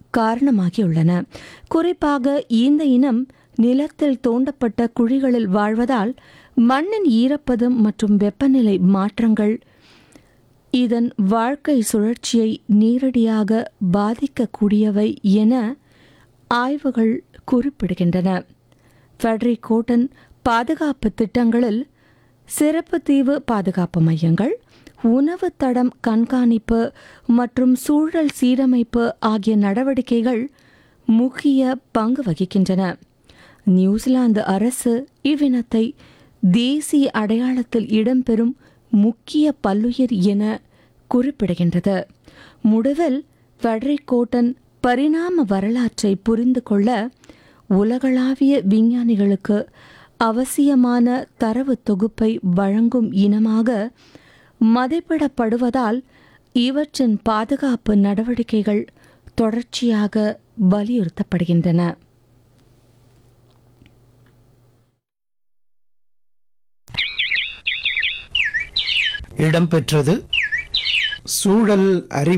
காரணமாகியுள்ளன. குறிப்பாக இந்த இனம் நிலத்தில் தோண்டப்பட்ட குழிகளில் வாழ்வதால் மண்ணின் ஈரப்பதம் மற்றும் வெப்பநிலை மாற்றங்கள் இதன் வாழ்க்கை சுழற்சியை நேரடியாக பாதிக்கக்கூடியவை என ஆய்வுகள் குறிப்பிடுகின்றன. ஃபெடரிக் கோட்டன் பாதுகாப்பு திட்டங்களில் சிறப்பு தீவு பாதுகாப்பு மையங்கள், உணவு தடம் கண்காணிப்பு மற்றும் சூழல் சீரமைப்பு ஆகிய நடவடிக்கைகள் முக்கிய பங்கு வகிக்கின்றன. நியூசிலாந்து அரசு இவ்வினத்தை தேசிய அடையாளத்தில் இடம்பெறும் முக்கிய பல்லுயிர் என குறிப்பிடுகின்றது. முடிவில் ஃபெடரிக் கோட்டன் பரிணாம வரலாற்றை புரிந்து கொள்ள உலகளாவிய விஞ்ஞானிகளுக்கு அவசியமான தரவு தொகுப்பை வழங்கும் இனமாக மதிப்பிடப்படுவதால் இவற்றின் பாதுகாப்பு நடவடிக்கைகள் தொடர்ச்சியாக வலியுறுத்தப்படுகின்றன. இடம்பெற்றது சூழல் அறிவு.